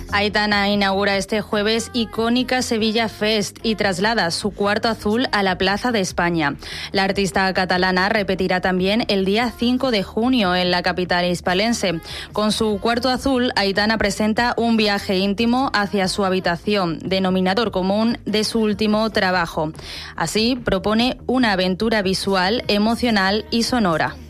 Aitana inaugura este jueves icónica Sevilla Fest y traslada su cuarto azul a la Plaza de España. La artista catalana repetirá también el día 5 de junio en la capital hispalense. Con su cuarto azul, Aitana presenta un viaje íntimo hacia su habitación, denominador común de su último trabajo. Así, propone una aventura visual, emocional y sonora.